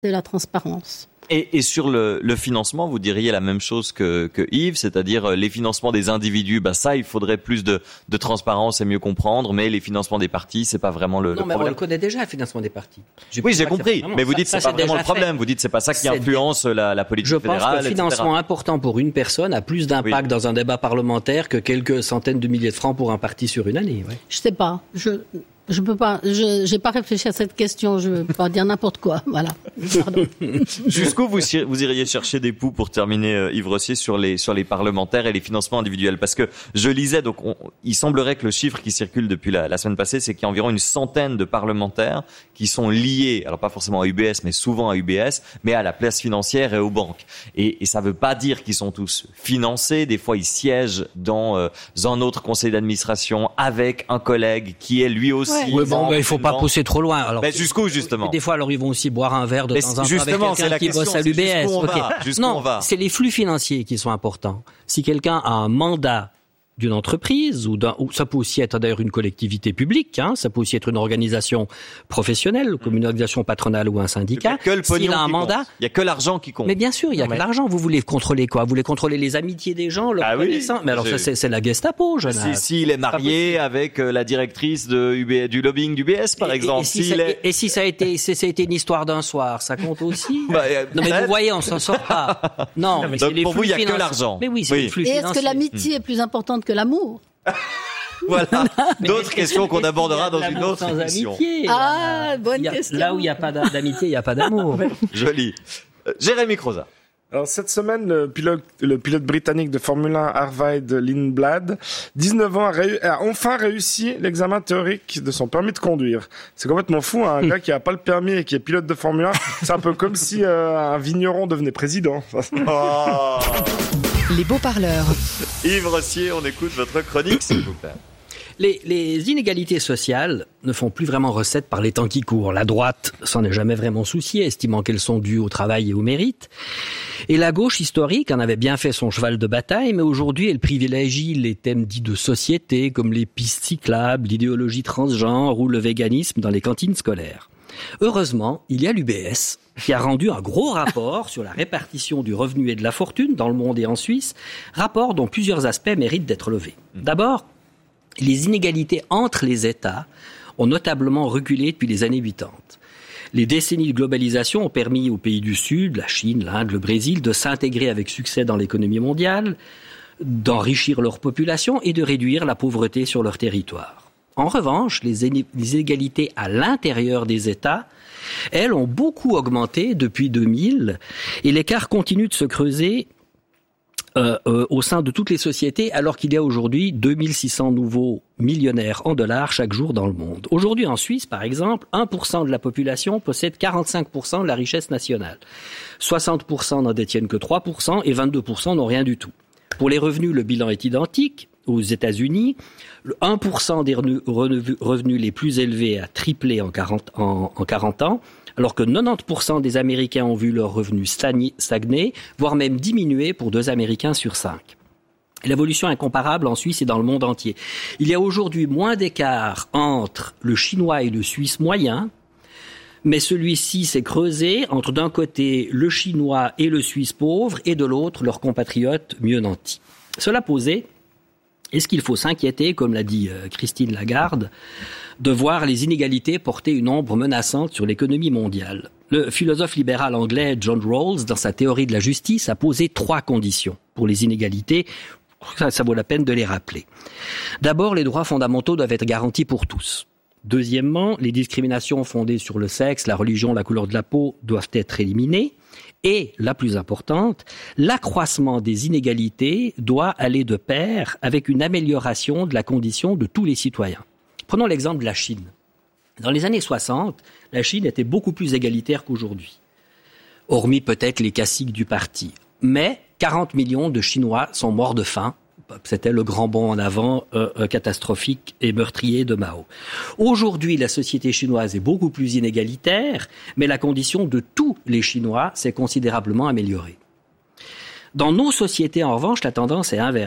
de la transparence. Et sur le financement, vous diriez la même chose que Yves, c'est-à-dire les financements des individus, ça, il faudrait plus de transparence et mieux comprendre, mais les financements des partis, c'est pas vraiment le problème. On le connaît déjà, le financement des partis. Oui, j'ai compris, mais vous dites c'est pas vraiment le problème, vous dites c'est pas ça qui influence la politique fédérale, Je pense que le financement important pour une personne a plus d'impact dans un débat parlementaire que quelques centaines de milliers de francs pour un parti sur une année. Ouais. Je sais pas, je peux pas, j'ai pas réfléchi à cette question, je peux pas dire n'importe quoi, voilà. Pardon. Jusqu'où vous iriez chercher des poux pour terminer, Yves Rossier, sur les parlementaires et les financements individuels? Parce que je lisais, donc il semblerait que le chiffre qui circule depuis la semaine passée, c'est qu'il y a environ une centaine de parlementaires qui sont liés, alors pas forcément à UBS, mais souvent à UBS, mais à la place financière et aux banques. Et ça veut pas dire qu'ils sont tous financés. Des fois, ils siègent dans un autre conseil d'administration avec un collègue qui est lui aussi. Oui, il faut pas pousser trop loin. Alors, jusqu'où, justement? Des fois, alors, ils vont aussi boire un verre de temps en temps avec quelqu'un qui bosse à l'UBS. Non, c'est les flux financiers qui sont importants. Si quelqu'un a un mandat d'une entreprise, ou ça peut aussi être d'ailleurs une collectivité publique, ça peut aussi être une organisation professionnelle, comme une organisation patronale ou un syndicat. S'il a un mandat, il y a que l'argent qui compte. Mais bien sûr, il y a que l'argent. Vous voulez contrôler quoi? Vous voulez contrôler les amitiés des gens, leurs connaissances. Mais alors ça, c'est la Gestapo, jeune. S'il est marié avec la directrice du lobbying du BS, par exemple. Et si ça a été une histoire d'un soir, ça compte aussi? Non, mais vous voyez, on s'en sort pas. Non, mais donc pour vous, il y a que l'argent. Mais oui, c'est les flux financiers. Et est-ce que l'amitié est plus importante que l'amour? Voilà, d'autres questions qu'on abordera dans une autre émission. Bonne question. Là où il n'y a pas d'amitié, il n'y a pas d'amour. Joli. Jérémy Croza. Alors, cette semaine, le pilote britannique de Formule 1, Arvid Lindblad, 19 ans, a enfin réussi l'examen théorique de son permis de conduire. C'est complètement fou, un gars qui a pas le permis et qui est pilote de Formule 1. C'est un peu comme si un vigneron devenait président. Les beaux parleurs. Yves Rossier, on écoute votre chronique, s'il vous plaît. Les inégalités sociales ne font plus vraiment recette par les temps qui courent. La droite s'en est jamais vraiment souciée, estimant qu'elles sont dues au travail et au mérite. Et la gauche historique en avait bien fait son cheval de bataille, mais aujourd'hui elle privilégie les thèmes dits de société, comme les pistes cyclables, l'idéologie transgenre ou le véganisme dans les cantines scolaires. Heureusement, il y a l'UBS qui a rendu un gros rapport sur la répartition du revenu et de la fortune dans le monde et en Suisse, rapport dont plusieurs aspects méritent d'être levés. D'abord, les inégalités entre les États ont notablement reculé depuis les années 80. Les décennies de globalisation ont permis aux pays du Sud, la Chine, l'Inde, le Brésil, de s'intégrer avec succès dans l'économie mondiale, d'enrichir leur population et de réduire la pauvreté sur leur territoire. En revanche, les inégalités à l'intérieur des États, elles, ont beaucoup augmenté depuis 2000 et l'écart continue de se creuser au sein de toutes les sociétés, alors qu'il y a aujourd'hui 2600 nouveaux millionnaires en dollars chaque jour dans le monde. Aujourd'hui, en Suisse, par exemple, 1% de la population possède 45% de la richesse nationale. 60% n'en détiennent que 3% et 22% n'ont rien du tout. Pour les revenus, le bilan est identique. Aux États-Unis, le 1% des revenus les plus élevés a triplé en 40 ans, alors que 90% des Américains ont vu leurs revenus stagner, voire même diminuer pour 2 Américains sur 5. L'évolution est comparable en Suisse et dans le monde entier. Il y a aujourd'hui moins d'écart entre le Chinois et le Suisse moyen, mais celui-ci s'est creusé entre d'un côté le Chinois et le Suisse pauvre et de l'autre leurs compatriotes mieux nantis. Cela posé, est-ce qu'il faut s'inquiéter, comme l'a dit Christine Lagarde, de voir les inégalités porter une ombre menaçante sur l'économie mondiale? Le philosophe libéral anglais John Rawls, dans sa théorie de la justice, a posé 3 conditions pour les inégalités. Ça vaut la peine de les rappeler. D'abord, les droits fondamentaux doivent être garantis pour tous. Deuxièmement, les discriminations fondées sur le sexe, la religion, la couleur de la peau doivent être éliminées. Et, la plus importante, l'accroissement des inégalités doit aller de pair avec une amélioration de la condition de tous les citoyens. Prenons l'exemple de la Chine. Dans les années 60, la Chine était beaucoup plus égalitaire qu'aujourd'hui, hormis peut-être les caciques du parti. Mais 40 millions de Chinois sont morts de faim. C'était le grand bond en avant catastrophique et meurtrier de Mao. Aujourd'hui, la société chinoise est beaucoup plus inégalitaire, mais la condition de tous les Chinois s'est considérablement améliorée. Dans nos sociétés, en revanche, la tendance est inverse.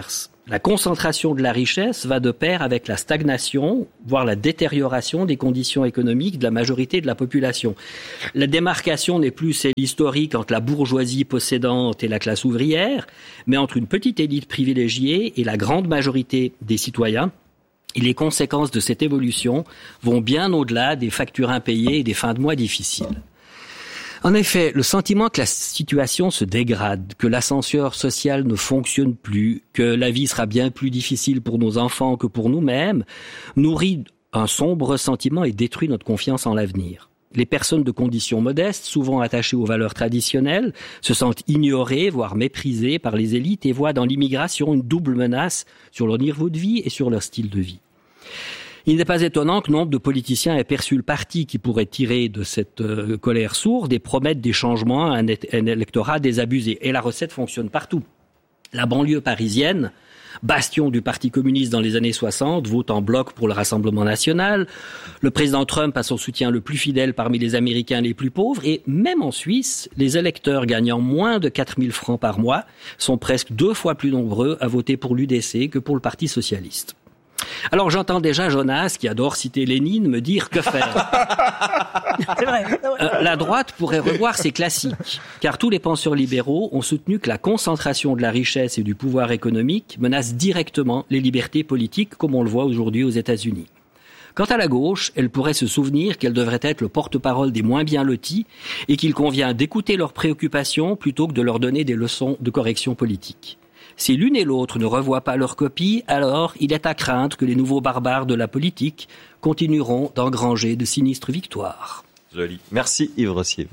La concentration de la richesse va de pair avec la stagnation, voire la détérioration des conditions économiques de la majorité de la population. La démarcation n'est plus celle historique entre la bourgeoisie possédante et la classe ouvrière, mais entre une petite élite privilégiée et la grande majorité des citoyens. Et les conséquences de cette évolution vont bien au-delà des factures impayées et des fins de mois difficiles. En effet, le sentiment que la situation se dégrade, que l'ascenseur social ne fonctionne plus, que la vie sera bien plus difficile pour nos enfants que pour nous-mêmes, nourrit un sombre sentiment et détruit notre confiance en l'avenir. Les personnes de conditions modestes, souvent attachées aux valeurs traditionnelles, se sentent ignorées, voire méprisées par les élites et voient dans l'immigration une double menace sur leur niveau de vie et sur leur style de vie. Il n'est pas étonnant que nombre de politiciens aient perçu le parti qui pourrait tirer de cette colère sourde et promettre des changements à un électorat désabusé. Et la recette fonctionne partout. La banlieue parisienne, bastion du Parti communiste dans les années 60, vote en bloc pour le Rassemblement national. Le président Trump a son soutien le plus fidèle parmi les Américains les plus pauvres. Et même en Suisse, les électeurs gagnant moins de 4 000 francs par mois sont presque 2 fois plus nombreux à voter pour l'UDC que pour le Parti socialiste. Alors j'entends déjà Jonas, qui adore citer Lénine, me dire que faire. C'est vrai. La droite pourrait revoir ses classiques, car tous les penseurs libéraux ont soutenu que la concentration de la richesse et du pouvoir économique menace directement les libertés politiques, comme on le voit aujourd'hui aux États-Unis. Quant à la gauche, elle pourrait se souvenir qu'elle devrait être le porte-parole des moins bien lotis et qu'il convient d'écouter leurs préoccupations plutôt que de leur donner des leçons de correction politique. Si l'une et l'autre ne revoient pas leur copie, alors il est à craindre que les nouveaux barbares de la politique continueront d'engranger de sinistres victoires. Joli. Merci Yves Rossier.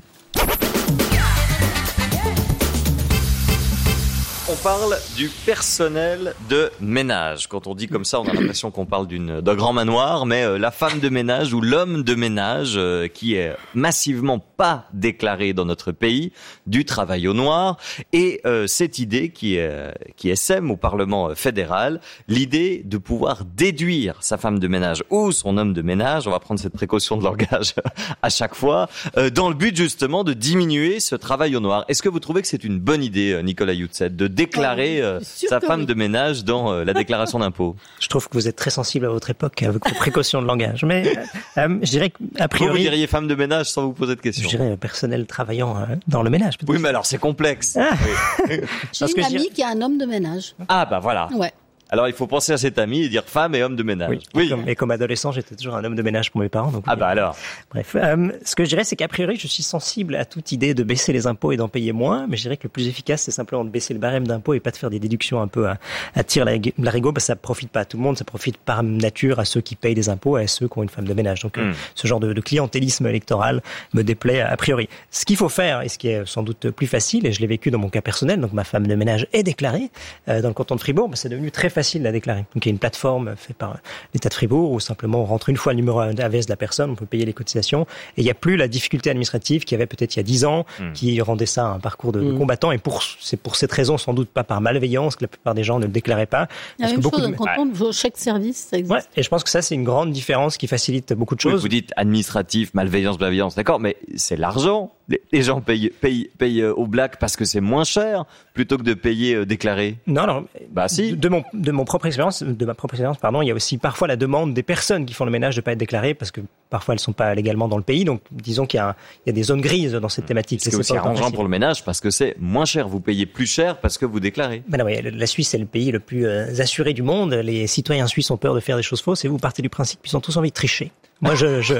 On parle du personnel de ménage. Quand on dit comme ça, on a l'impression qu'on parle d'un grand manoir, mais la femme de ménage ou l'homme de ménage qui est massivement pas déclaré dans notre pays, du travail au noir, et cette idée qui essaime au Parlement fédéral, l'idée de pouvoir déduire sa femme de ménage ou son homme de ménage, on va prendre cette précaution de langage à chaque fois, dans le but justement de diminuer ce travail au noir. Est-ce que vous trouvez que c'est une bonne idée, Nicolas Youtset, de déclarer sa femme de ménage dans la déclaration d'impôt? Je trouve que vous êtes très sensible à votre époque avec vos précautions de langage. Mais je dirais qu'a priori... Vous diriez femme de ménage sans vous poser de questions? Je dirais personnel travaillant dans le ménage. Peut-être. Oui, mais alors c'est complexe. Oui. J'ai une amie qui a un homme de ménage. Ah bah voilà. Ouais. Alors il faut penser à cet ami et dire femme et homme de ménage. Oui. Et comme adolescent, j'étais toujours un homme de ménage pour mes parents. Donc ah bah alors. Bref, ce que je dirais, c'est qu'a priori, je suis sensible à toute idée de baisser les impôts et d'en payer moins, mais je dirais que le plus efficace, c'est simplement de baisser le barème d'impôts et pas de faire des déductions un peu à tir larigot, parce que ça profite pas à tout le monde, ça profite par nature à ceux qui payent des impôts et à ceux qui ont une femme de ménage. Donc ce genre de clientélisme électoral me déplaît a priori. Ce qu'il faut faire, et ce qui est sans doute plus facile, et je l'ai vécu dans mon cas personnel, donc ma femme de ménage est déclarée dans le canton de Fribourg, c'est devenu très facile de la déclarer. Donc il y a une plateforme faite par l'État de Fribourg où simplement on rentre une fois le numéro AVS de la personne, on peut payer les cotisations et il n'y a plus la difficulté administrative qu'il y avait peut-être il y a 10 ans qui rendait ça un parcours de combattant et c'est pour cette raison sans doute pas par malveillance que la plupart des gens ne le déclaraient pas. Il y a une chose, quand on vos chèques services, ça existe. Ouais, et je pense que ça c'est une grande différence qui facilite beaucoup de choses. Oui, vous dites administratif, malveillance, d'accord, mais c'est l'argent. Les gens payent au black parce que c'est moins cher plutôt que de payer déclaré. Non, non. Bah si. De ma propre expérience, il y a aussi parfois la demande des personnes qui font le ménage de pas être déclarées parce que parfois elles sont pas légalement dans le pays. Donc disons qu'il y a des zones grises dans cette thématique. C'est aussi arrangeant pour le ménage parce que c'est moins cher. Vous payez plus cher parce que vous déclarez. Ben non, oui, la Suisse est le pays le plus assuré du monde. Les citoyens suisses ont peur de faire des choses fausses et vous partez du principe qu'ils ont tous envie de tricher. Moi,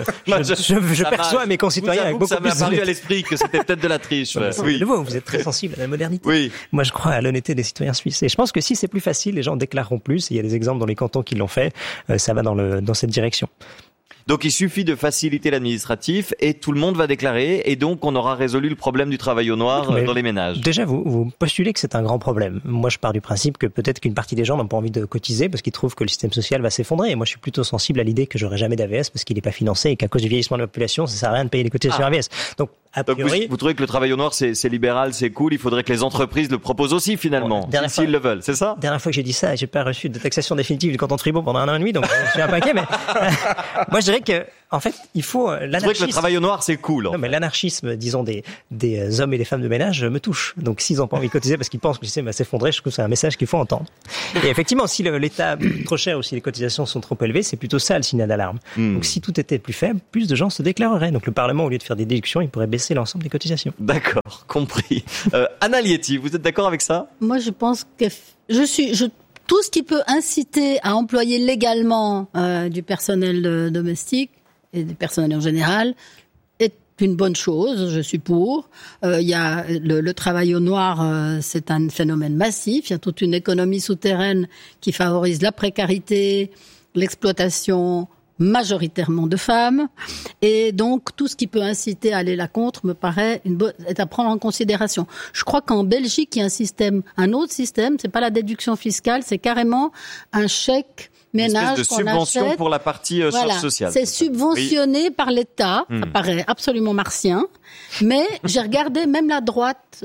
je perçois mes concitoyens avec beaucoup plus ça m'a paru à l'esprit que c'était peut-être de la triche. Oui. Vous êtes très sensible à la modernité. Oui. Moi, je crois à l'honnêteté des citoyens suisses. Et je pense que si c'est plus facile, les gens déclareront plus. Il y a des exemples dans les cantons qui l'ont fait. Ça va dans cette direction. Donc il suffit de faciliter l'administratif et tout le monde va déclarer et donc on aura résolu le problème du travail au noir dans les ménages. Déjà, vous postulez que c'est un grand problème. Moi, je pars du principe que peut-être qu'une partie des gens n'ont pas envie de cotiser parce qu'ils trouvent que le système social va s'effondrer. Et moi, je suis plutôt sensible à l'idée que j'aurai jamais d'AVS parce qu'il n'est pas financé et qu'à cause du vieillissement de la population, ça sert à rien de payer les cotisations AVS. Donc, a priori, vous trouvez que le travail au noir, c'est libéral, c'est cool. Il faudrait que les entreprises le proposent aussi finalement, s'ils le veulent. C'est ça? Dernière fois que j'ai dit ça, j'ai pas reçu de taxation définitive du canton de Fribourg pendant 1 an et demi, donc je suis un peu inquiet. Mais moi, je dirais que En fait, il faut l'anarchisme. C'est vrai que le travail au noir, c'est cool. Non, mais l'anarchisme, disons, des hommes et des femmes de ménage me touche. Donc, s'ils n'ont pas envie de cotiser parce qu'ils pensent que le système va s'effondrer, je trouve que c'est un message qu'il faut entendre. Et effectivement, si l'État coûte trop cher ou si les cotisations sont trop élevées, c'est plutôt ça le signal d'alarme. Donc, si tout était plus faible, plus de gens se déclareraient. Donc, le Parlement, au lieu de faire des déductions, il pourrait baisser l'ensemble des cotisations. D'accord, compris. Anna Lietti, vous êtes d'accord avec ça? Moi, je pense que tout ce qui peut inciter à employer légalement du personnel domestique et du personnel en général est une bonne chose, je suis pour. Il y a le travail au noir, c'est un phénomène massif. Il y a toute une économie souterraine qui favorise la précarité, l'exploitation majoritairement de femmes, et donc tout ce qui peut inciter à aller là contre me paraît est à prendre en considération. Je crois qu'en Belgique, il y a un autre système, c'est pas la déduction fiscale, c'est carrément un chèque ménage de subvention achète. Pour la partie charge sociale. C'est subventionné par l'État, ça paraît absolument martien, mais j'ai regardé même la droite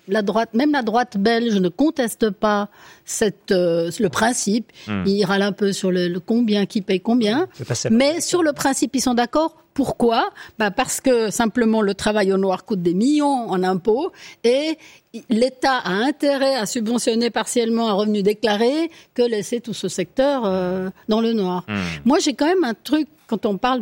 belge ne conteste pas le principe. Ils râlent un peu sur le combien, qui paye combien, mais sur le principe ils sont d'accord. Pourquoi ? Parce que simplement le travail au noir coûte des millions en impôts et l'État a intérêt à subventionner partiellement un revenu déclaré que laisser tout ce secteur dans le noir. Moi, j'ai quand même un truc quand on parle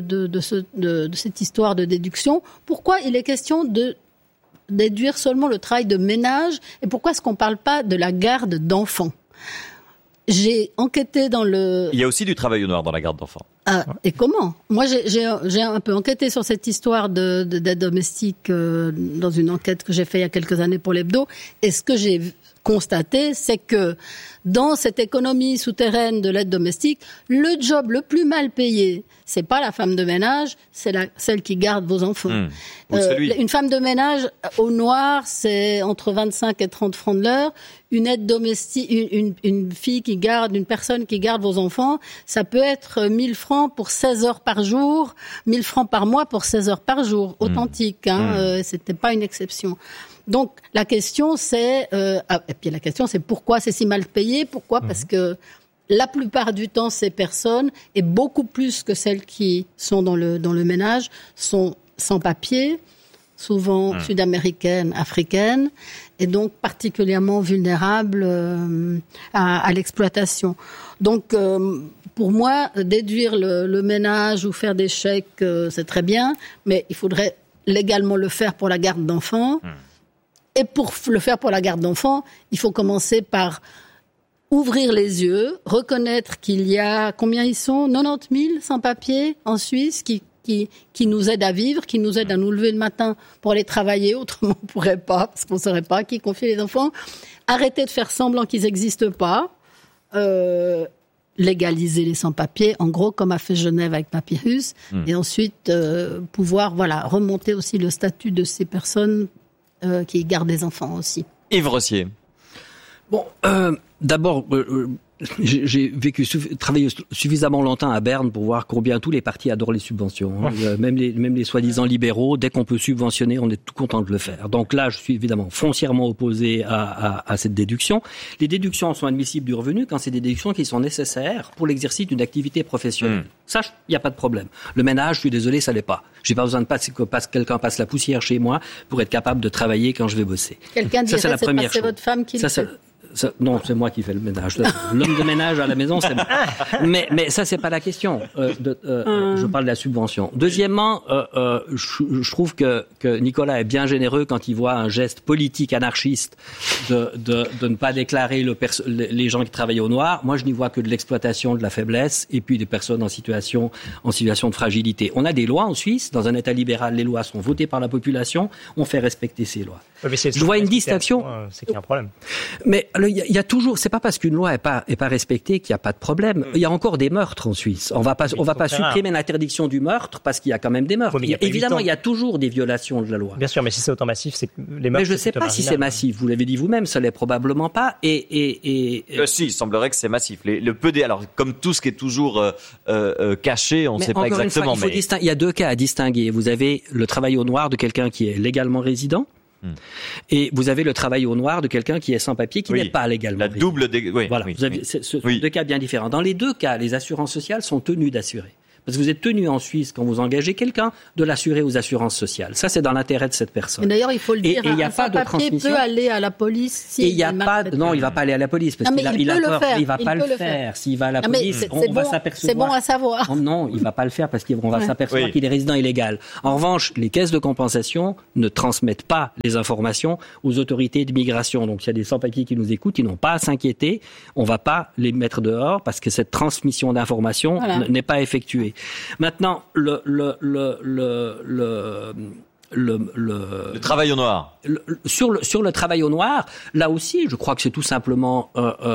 de cette histoire de déduction. Pourquoi il est question de déduire seulement le travail de ménage et pourquoi est-ce qu'on ne parle pas de la garde d'enfants ? J'ai enquêté dans le... Il y a aussi du travail au noir dans la garde d'enfants. Ah, et comment ? Moi, j'ai un peu enquêté sur cette histoire d'aide domestique dans une enquête que j'ai faite il y a quelques années pour l'Hebdo. Et ce que j'ai constaté, c'est que dans cette économie souterraine de l'aide domestique, le job le plus mal payé, c'est pas la femme de ménage, c'est celle qui garde vos enfants. Une femme de ménage au noir, c'est entre 25 et 30 francs de l'heure. Une aide domestique, une personne qui garde vos enfants, ça peut être 1000 francs pour 16 heures par jour, 1000 francs par mois pour 16 heures par jour, authentique, c'était pas une exception. Donc la question c'est pourquoi c'est si mal payé ? Pourquoi ? Parce que la plupart du temps ces personnes, et beaucoup plus que celles qui sont dans le ménage, sont sans papier, souvent sud-américaines, africaines, et donc particulièrement vulnérables à l'exploitation. Donc pour moi, déduire le ménage ou faire des chèques, c'est très bien, mais il faudrait légalement le faire pour la garde d'enfants. Et pour le faire pour la garde d'enfants, il faut commencer par ouvrir les yeux, reconnaître qu'il y a, combien ils sont, 90 000 sans-papiers en Suisse qui nous aident à vivre, qui nous aident à nous lever le matin pour aller travailler, autrement on pourrait pas, parce qu'on saurait pas qui confier les enfants. Arrêter de faire semblant qu'ils n'existent pas. Légaliser les sans-papiers, en gros, comme a fait Genève avec Papyrus, et ensuite pouvoir remonter aussi le statut de ces personnes qui gardent des enfants aussi. Yves Rossier. Bon, d'abord, j'ai travaillé suffisamment longtemps à Berne pour voir combien tous les partis adorent les subventions. Même les soi-disant libéraux, dès qu'on peut subventionner, on est tout content de le faire. Donc là, je suis évidemment foncièrement opposé à cette déduction. Les déductions sont admissibles du revenu quand c'est des déductions qui sont nécessaires pour l'exercice d'une activité professionnelle. Ça, il n'y a pas de problème. Le ménage, je suis désolé, ça l'est pas. J'ai pas besoin que quelqu'un passe la poussière chez moi pour être capable de travailler quand je vais bosser. Quelqu'un dirait que c'est votre femme qui le fait. Non, c'est moi qui fais le ménage. L'homme de ménage à la maison, c'est moi. Mais ça, c'est pas la question. Je parle de la subvention. Deuxièmement, je trouve que Nicolas est bien généreux quand il voit un geste politique anarchiste de ne pas déclarer les gens qui travaillent au noir. Moi, je n'y vois que de l'exploitation de la faiblesse et puis des personnes en situation de fragilité. On a des lois en Suisse. Dans un État libéral, les lois sont votées par la population. On fait respecter ces lois. Je vois une distinction. C'est qu'il y a un problème. Mais il y a toujours, c'est pas parce qu'une loi est pas respectée qu'il y a pas de problème. Il y a encore des meurtres en Suisse. On va pas supprimer l'interdiction du meurtre parce qu'il y a quand même des meurtres. Évidemment, il y a toujours des violations de la loi. Bien sûr, mais si c'est autant massif, c'est que les meurtres. Mais je sais pas si c'est massif. Vous l'avez dit vous-même, ça l'est probablement pas. Si, il semblerait que c'est massif. Alors, comme tout ce qui est toujours caché, on ne sait pas exactement. Il y a deux cas à distinguer. Vous avez le travail au noir de quelqu'un qui est légalement résident. Et vous avez le travail au noir de quelqu'un qui est sans papier, qui n'est pas légalement résident. Vous avez deux cas bien différents. Dans les deux cas, les assurances sociales sont tenues d'assurer. Parce que vous êtes tenu en Suisse, quand vous engagez quelqu'un, de l'assurer aux assurances sociales. Ça, c'est dans l'intérêt de cette personne. Et d'ailleurs, il faut le dire, il sans-papier peut aller à la police. Et il y a pas, non, il va pas aller à la police parce qu'il a peur. Il va pas le faire. S'il va à la police, on va s'apercevoir. C'est bon à savoir. Non, il va pas le faire parce qu'on va s'apercevoir qu'il est résident illégal. En revanche, les caisses de compensation ne transmettent pas les informations aux autorités d'immigration. Donc, s'il y a des sans-papiers qui nous écoutent, ils n'ont pas à s'inquiéter. On va pas les mettre dehors parce que cette transmission d'informations n'est pas effectuée. Maintenant, le travail au noir. Sur le travail au noir, là aussi, je crois que c'est tout simplement,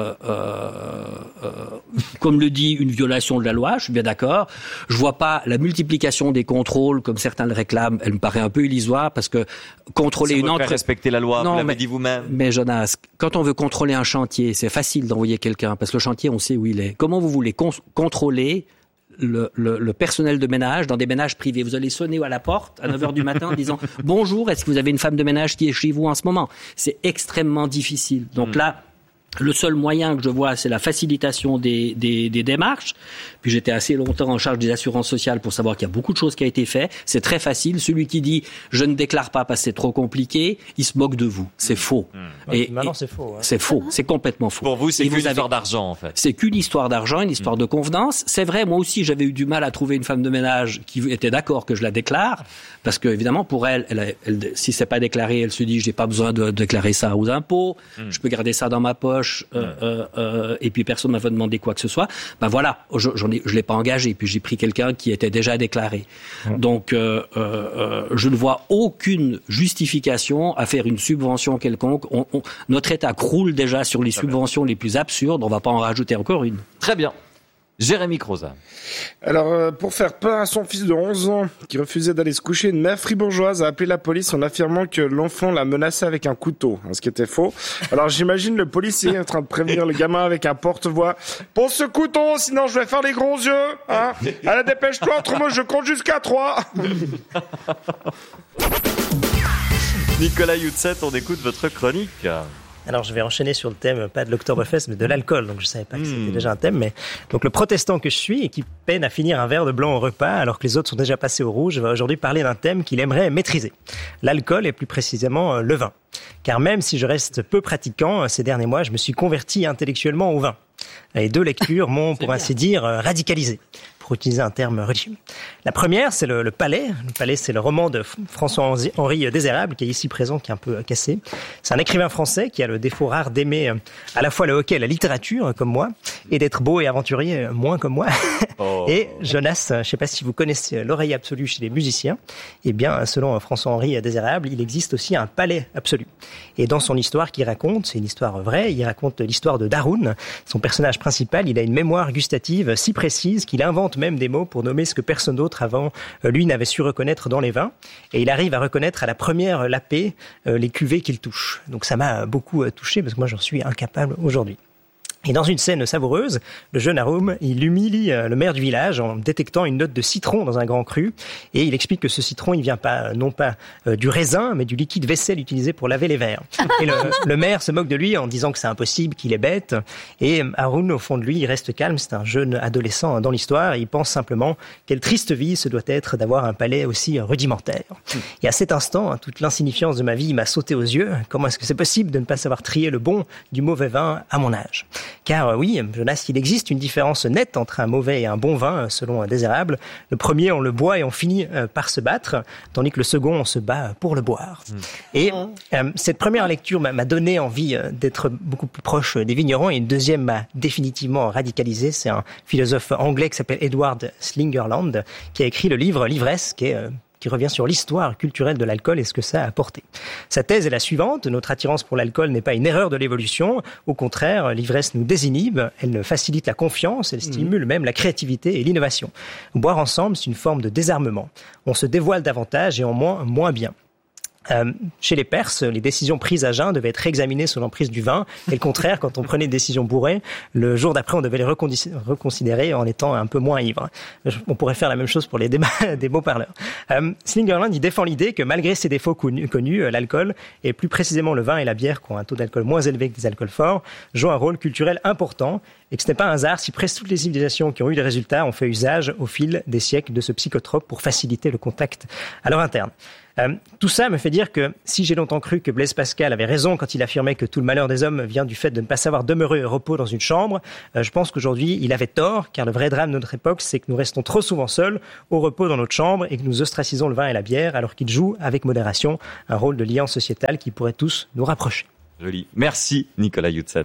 comme le dit, une violation de la loi. Je suis bien d'accord. Je vois pas la multiplication des contrôles comme certains le réclament. Elle me paraît un peu illusoire parce que contrôler une entreprise, respecter la loi. Vous l'avez dit vous-même. Mais Jonas, quand on veut contrôler un chantier, c'est facile d'envoyer quelqu'un parce que le chantier, on sait où il est. Comment vous voulez contrôler le personnel de ménage dans des ménages privés? Vous allez sonner à la porte à 9h du matin en disant « Bonjour, est-ce que vous avez une femme de ménage qui est chez vous en ce moment ?» C'est extrêmement difficile. Donc là, le seul moyen que je vois, c'est la facilitation des démarches. Puis j'étais assez longtemps en charge des assurances sociales pour savoir qu'il y a beaucoup de choses qui ont été faites. C'est très facile. Celui qui dit « je ne déclare pas parce que c'est trop compliqué », il se moque de vous. C'est faux. Et maintenant, c'est faux. Hein. C'est faux. C'est complètement faux. Pour vous, c'est qu'une histoire d'argent, en fait. C'est qu'une histoire d'argent, une histoire de convenance. C'est vrai, moi aussi, j'avais eu du mal à trouver une femme de ménage qui était d'accord que je la déclare. Parce que, évidemment, pour elle, si c'est pas déclaré, elle se dit « j'ai pas besoin de déclarer ça aux impôts. Je peux garder ça dans ma poche. Et puis personne ne m'a demandé quoi que ce soit. » Ben voilà, je l'ai pas engagé. Puis j'ai pris quelqu'un qui était déjà déclaré. Donc, je ne vois aucune justification à faire une subvention quelconque. Notre État croule déjà sur les subventions les plus absurdes. On ne va pas en rajouter encore une. Très bien. Jérémy Croza. Alors, pour faire peur à son fils de 11 ans, qui refusait d'aller se coucher, une mère fribourgeoise a appelé la police en affirmant que l'enfant la menaçait avec un couteau, ce qui était faux. Alors, j'imagine le policier en train de prévenir le gamin avec un porte-voix. « Pose ce couteau, sinon je vais faire les gros yeux, hein. Allez, dépêche-toi, autrement je compte jusqu'à 3. » Nicolas Youtset, on écoute votre chronique. Alors, je vais enchaîner sur le thème, pas de l'Oktoberfest, mais de l'alcool. Donc, je savais pas que c'était déjà un thème. Mais donc, le protestant que je suis et qui peine à finir un verre de blanc au repas, alors que les autres sont déjà passés au rouge, va aujourd'hui parler d'un thème qu'il aimerait maîtriser. L'alcool et plus précisément le vin. Car même si je reste peu pratiquant, ces derniers mois, je me suis converti intellectuellement au vin. Les 2 lectures m'ont, pour ainsi dire, radicalisé, pour utiliser un terme religieux. La première, c'est le Palais. Le Palais, c'est le roman de François-Henri Désérable, qui est ici présent, qui est un peu cassé. C'est un écrivain français qui a le défaut rare d'aimer à la fois le hockey et la littérature, comme moi, et d'être beau et aventurier, moins comme moi. Et Jonas, je ne sais pas si vous connaissez l'oreille absolue chez les musiciens. Eh bien, selon François-Henri Désérable, il existe aussi un palais absolu. Et dans son histoire qu'il raconte, c'est une histoire vraie, il raconte l'histoire de Darun. Son personnage principal, il a une mémoire gustative si précise qu'il invente même des mots pour nommer ce que personne d'autre avant lui n'avait su reconnaître dans les vins. Et il arrive à reconnaître à la première lapée les cuvées qu'il touche. Donc ça m'a beaucoup touché parce que moi j'en suis incapable aujourd'hui. Et dans une scène savoureuse, le jeune Arum, il humilie le maire du village en détectant une note de citron dans un grand cru. Et il explique que ce citron, il vient pas, non pas du raisin, mais du liquide vaisselle utilisé pour laver les verres. Et le maire se moque de lui en disant que c'est impossible, qu'il est bête. Et Arum, au fond de lui, il reste calme. C'est un jeune adolescent dans l'histoire. Et il pense simplement quelle triste vie ce doit être d'avoir un palais aussi rudimentaire. Et à cet instant, toute l'insignifiance de ma vie m'a sauté aux yeux. Comment est-ce que c'est possible de ne pas savoir trier le bon du mauvais vin à mon âge? Car oui, Jonas, il existe une différence nette entre un mauvais et un bon vin, selon Désérable. Le premier, on le boit et on finit par se battre, tandis que le second, on se bat pour le boire. Et cette première lecture m'a donné envie d'être beaucoup plus proche des vignerons, et une deuxième m'a définitivement radicalisé. C'est un philosophe anglais qui s'appelle Edward Slingerland, qui a écrit le livre L'ivresse, qui revient sur l'histoire culturelle de l'alcool et ce que ça a apporté. Sa thèse est la suivante: notre attirance pour l'alcool n'est pas une erreur de l'évolution. Au contraire, l'ivresse nous désinhibe, elle facilite la confiance, elle stimule même la créativité et l'innovation. Boire ensemble, c'est une forme de désarmement. On se dévoile davantage et en moins bien. Chez les Perses, les décisions prises à jeun devaient être réexaminées sous l'emprise du vin. Et le contraire, quand on prenait des décisions bourrées, le jour d'après, on devait les reconsidérer en étant un peu moins ivre. On pourrait faire la même chose pour les débats des beaux parleurs. Slingerland, il défend l'idée que malgré ses défauts connus, l'alcool, et plus précisément le vin et la bière, qui ont un taux d'alcool moins élevé que des alcools forts, jouent un rôle culturel important, et que ce n'est pas un hasard si presque toutes les civilisations qui ont eu des résultats ont fait usage au fil des siècles de ce psychotrope pour faciliter le contact à leur interne. Tout ça me fait dire que si j'ai longtemps cru que Blaise Pascal avait raison quand il affirmait que tout le malheur des hommes vient du fait de ne pas savoir demeurer au repos dans une chambre, je pense qu'aujourd'hui il avait tort, car le vrai drame de notre époque, c'est que nous restons trop souvent seuls au repos dans notre chambre et que nous ostracisons le vin et la bière alors qu'ils jouent avec modération un rôle de lien sociétal qui pourrait tous nous rapprocher. Joli. Merci Nicolas Youtset.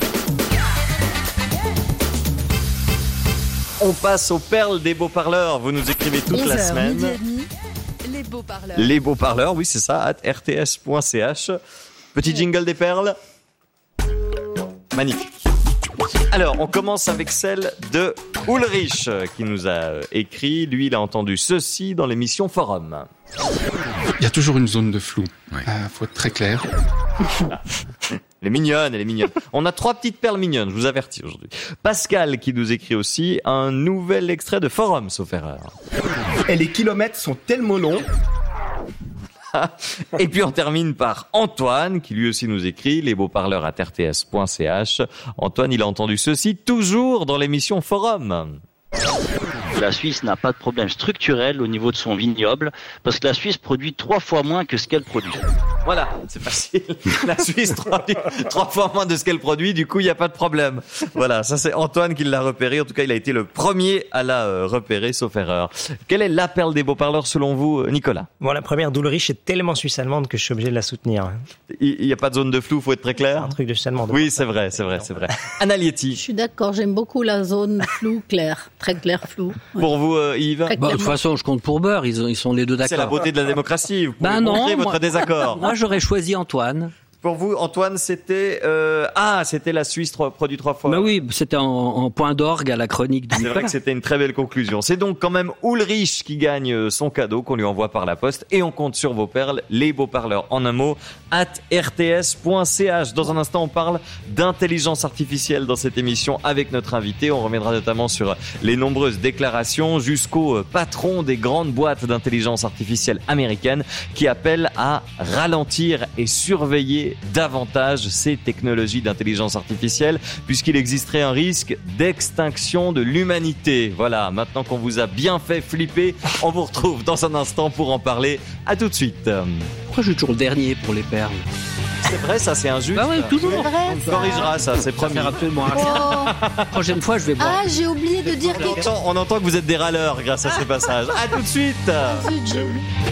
On passe aux perles des beaux parleurs. Vous nous écrivez toute la semaine. Les beaux parleurs. Les beaux parleurs, oui, c'est ça, @rts.ch. Petit jingle des perles. Magnifique. Alors, on commence avec celle de Ulrich, qui nous a écrit. Lui, il a entendu ceci dans l'émission Forum. Il y a toujours une zone de flou. Faut être très clair. Elle est mignonne, elle est mignonne. On a 3 petites perles mignonnes, je vous avertis aujourd'hui. Pascal qui nous écrit aussi un nouvel extrait de Forum, sauf erreur. Et les kilomètres sont tellement longs. Et puis on termine par Antoine qui lui aussi nous écrit lesbeauparleurs@rts.ch. Antoine, il a entendu ceci toujours dans l'émission Forum. La Suisse n'a pas de problème structurel au niveau de son vignoble parce que la Suisse produit 3 fois moins que ce qu'elle produit. Voilà, c'est facile. La Suisse produit 3 fois moins de ce qu'elle produit, du coup il n'y a pas de problème. Voilà, ça c'est Antoine qui l'a repéré. En tout cas, il a été le premier à la repérer, sauf erreur. Quelle est la perle des beaux parleurs selon vous, Nicolas ? Bon, la première d'Ulrich est tellement suisse-allemande que je suis obligé de la soutenir. Il n'y a pas de zone de flou, faut être très clair. Un truc de suisse-allemande. Oui, c'est vrai. Anna Lietti. Je suis d'accord, j'aime beaucoup la zone flou, clair. Très clair, flou. Ouais. Pour vous, Yves ? De toute façon, je compte pour beurre, ils sont les deux d'accord. C'est la beauté de la démocratie, vous pouvez montrer votre désaccord. Moi, j'aurais choisi Antoine. Pour vous, Antoine, c'était c'était la Suisse produit 3 fois. Bah oui, c'était en point d'orgue à la chronique du C'est vrai que c'était une très belle conclusion. C'est donc quand même Ulrich qui gagne son cadeau qu'on lui envoie par la poste et on compte sur vos perles, les beaux parleurs en un mot @rts.ch. Dans un instant, on parle d'intelligence artificielle dans cette émission avec notre invité. On reviendra notamment sur les nombreuses déclarations jusqu'au patron des grandes boîtes d'intelligence artificielle américaines qui appellent à ralentir et surveiller davantage ces technologies d'intelligence artificielle puisqu'il existerait un risque d'extinction de l'humanité. Voilà, maintenant qu'on vous a bien fait flipper, on vous retrouve dans un instant pour en parler. À tout de suite. Pourquoi je suis toujours le dernier pour les perles ? C'est vrai, ça c'est injuste. Bah oui, toujours. On corrigera ça, c'est promis. Absolument. Oh. Prochaine fois, je vais boire. Ah, j'ai oublié de dire quelque chose. On entend que vous êtes des râleurs grâce à ces passages. À tout de suite. Zut, j'ai oublié.